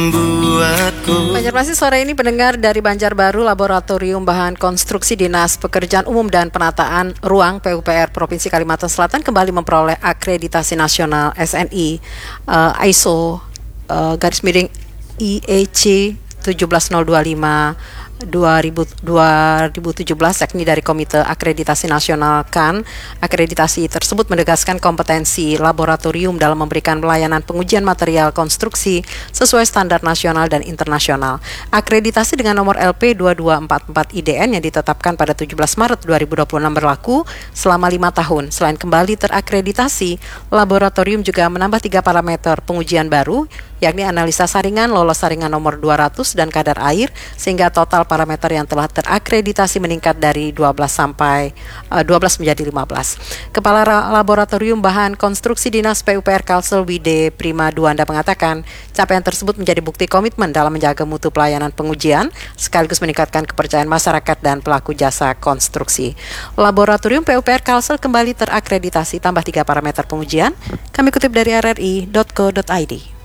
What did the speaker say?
Banjarmasin sore ini pendengar dari Banjarbaru, Laboratorium Bahan Konstruksi Dinas Pekerjaan Umum dan Penataan Ruang PUPR Provinsi Kalimantan Selatan kembali memperoleh akreditasi nasional SNI ISO IEC 17025 2017, yakni dari Komite Akreditasi Nasional KAN. Akreditasi tersebut menegaskan kompetensi laboratorium dalam memberikan pelayanan pengujian material konstruksi sesuai standar nasional dan internasional. Akreditasi dengan nomor LP 2244 IDN yang ditetapkan pada 17 Maret 2026 berlaku selama 5 tahun. Selain kembali terakreditasi, laboratorium juga menambah 3 parameter pengujian baru, yakni analisa saringan, lolos saringan nomor 200 dan kadar air, sehingga total parameter yang telah terakreditasi meningkat dari 12 menjadi 15. Kepala Laboratorium Bahan Konstruksi Dinas PUPR Kalsel Wide Prima Duanda mengatakan, capaian tersebut menjadi bukti komitmen dalam menjaga mutu pelayanan pengujian sekaligus meningkatkan kepercayaan masyarakat dan pelaku jasa konstruksi. Laboratorium PUPR Kalsel kembali terakreditasi tambah 3 parameter pengujian. Kami kutip dari rri.co.id.